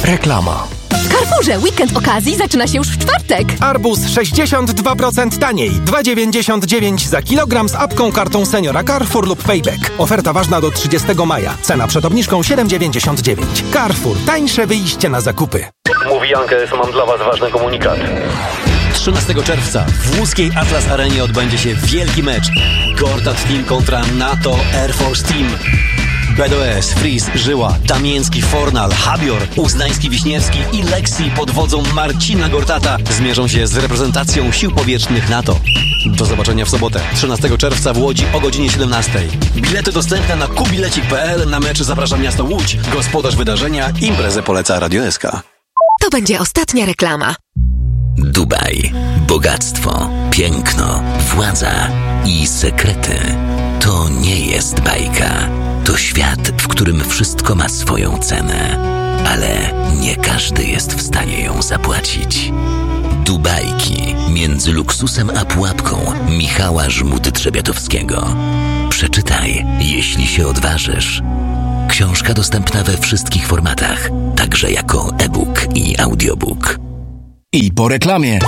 Reklama. W Carrefourze weekend okazji zaczyna się już w czwartek. Arbuz 62% taniej. 2,99 za kilogram z apką, kartą Seniora Carrefour lub Payback. Oferta ważna do 30 maja. Cena przed obniżką 7,99. Carrefour. Tańsze wyjście na zakupy. Mówi Jankes, mam dla Was ważny komunikat. 13 czerwca w łódzkiej Atlas Arenie odbędzie się wielki mecz. Gortat Team kontra NATO Air Force Team. BDS, Fris, Żyła, Damiński, Fornal, Habior, Uznański, Wiśniewski i Lexi pod wodzą Marcina Gortata zmierzą się z reprezentacją sił powietrznych NATO. Do zobaczenia w sobotę, 13 czerwca w Łodzi o godzinie 17. Bilety dostępne na kubilecik.pl. Na mecz zaprasza miasto Łódź. Gospodarz wydarzenia, imprezę poleca Radio SK. To będzie ostatnia reklama. Dubaj. Bogactwo, piękno, władza i sekrety. To nie jest bajka. To świat, w którym wszystko ma swoją cenę. Ale nie każdy jest w stanie ją zapłacić. Dubajki między luksusem a pułapką Michała Żmudy-Trzebiatowskiego. Przeczytaj, jeśli się odważysz. Książka dostępna we wszystkich formatach, także jako e-book i audiobook. I po reklamie.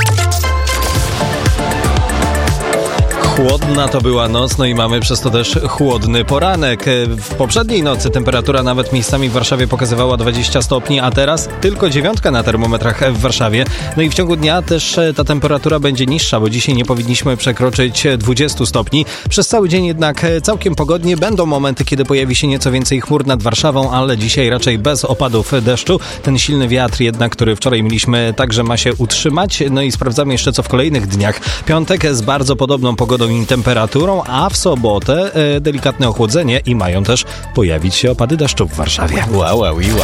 Chłodna to była noc, no i mamy przez to też chłodny poranek. W poprzedniej nocy temperatura nawet miejscami w Warszawie pokazywała 20 stopni, a teraz tylko 9 na termometrach w Warszawie. No i w ciągu dnia też ta temperatura będzie niższa, bo dzisiaj nie powinniśmy przekroczyć 20 stopni. Przez cały dzień jednak całkiem pogodnie. Będą momenty, kiedy pojawi się nieco więcej chmur nad Warszawą, ale dzisiaj raczej bez opadów deszczu. Ten silny wiatr jednak, który wczoraj mieliśmy, także ma się utrzymać. No i sprawdzamy jeszcze, co w kolejnych dniach. Piątek z bardzo podobną pogodą i temperaturą, a w sobotę delikatne ochłodzenie i mają też pojawić się opady deszczu w Warszawie. Wow.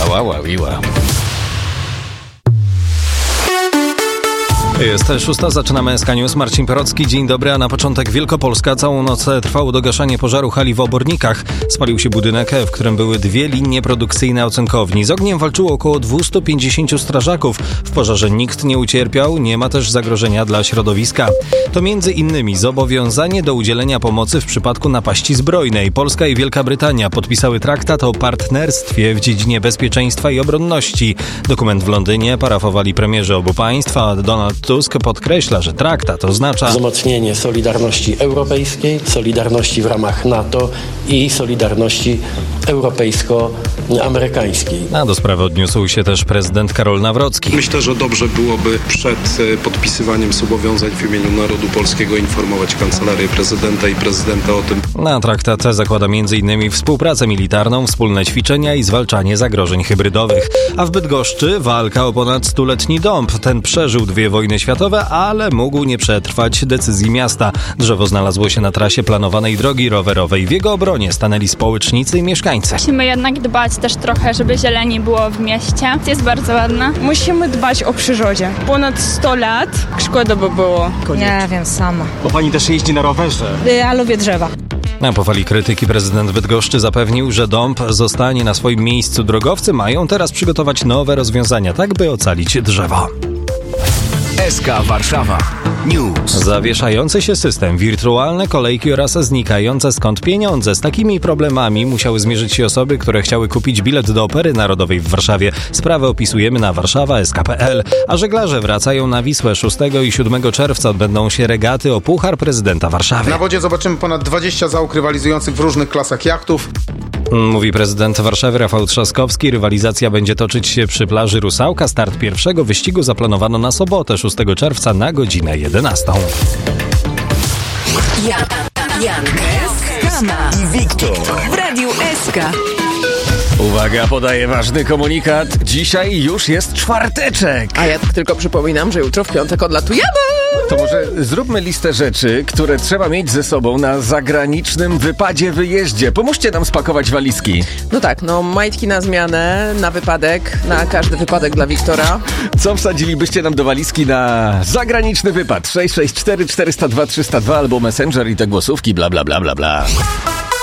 Jest 6, zaczynamy SK News. Marcin Perocki, dzień dobry, a na początek Wielkopolska. Całą noc trwało dogaszanie pożaru hali w Obornikach. Spalił się budynek, w którym były 2 linie produkcyjne ocenkowni. Z ogniem walczyło około 250 strażaków. W pożarze nikt nie ucierpiał, nie ma też zagrożenia dla środowiska. To między innymi zobowiązanie do udzielenia pomocy w przypadku napaści zbrojnej. Polska i Wielka Brytania podpisały traktat o partnerstwie w dziedzinie bezpieczeństwa i obronności. Dokument w Londynie parafowali premierzy obu państw, a Donald Tusk podkreśla, że traktat oznacza wzmocnienie solidarności europejskiej, solidarności w ramach NATO i solidarności europejsko-amerykańskiej. A do sprawy odniósł się też prezydent Karol Nawrocki. Myślę, że dobrze byłoby przed podpisywaniem zobowiązań w imieniu narodu polskiego informować Kancelarię Prezydenta i Prezydenta o tym. Na traktat zakłada m.in. współpracę militarną, wspólne ćwiczenia i zwalczanie zagrożeń hybrydowych. A w Bydgoszczy walka o ponad 100-letni dąb. Ten przeżył 2 wojny światowe, ale mógł nie przetrwać decyzji miasta. Drzewo znalazło się na trasie planowanej drogi rowerowej. W jego obronie stanęli społecznicy i mieszkańcy. Musimy jednak dbać też trochę, żeby zieleni było w mieście. Jest bardzo ładna. Musimy dbać o przyrodzie. Ponad 100 lat. Szkoda by było. Nie wiem, sama. Bo pani też jeździ na rowerze. Ja lubię drzewa. Na po fali krytyki prezydent Bydgoszczy zapewnił, że dąb zostanie na swoim miejscu. Drogowcy mają teraz przygotować nowe rozwiązania, tak by ocalić drzewo. SK Warszawa News. Zawieszający się system, wirtualne kolejki oraz znikające skąd pieniądze. Z takimi problemami musiały zmierzyć się osoby, które chciały kupić bilet do Opery Narodowej w Warszawie. Sprawę opisujemy na warszawa.sk.pl. A żeglarze wracają na Wisłę. 6 i 7 czerwca odbędą się regaty o Puchar Prezydenta Warszawy. Na wodzie zobaczymy ponad 20 załóg rywalizujących w różnych klasach jachtów. Mówi prezydent Warszawy Rafał Trzaskowski. Rywalizacja będzie toczyć się przy plaży Rusałka. Start pierwszego wyścigu zaplanowano na sobotę 6 czerwca na godzinę 11. Kama i Wiktor w Radiu SK. Uwaga, podaję ważny komunikat. Dzisiaj już jest czwarteczek. A ja tylko przypominam, że jutro w piątek odlatujemy. To może zróbmy listę rzeczy, które trzeba mieć ze sobą na zagranicznym wyjeździe. Pomóżcie nam spakować walizki. No tak, majtki na zmianę, na wypadek, na każdy wypadek dla Wiktora. Co wsadzilibyście nam do walizki na zagraniczny wypad? 664 402 302 albo Messenger i te głosówki bla bla bla bla bla.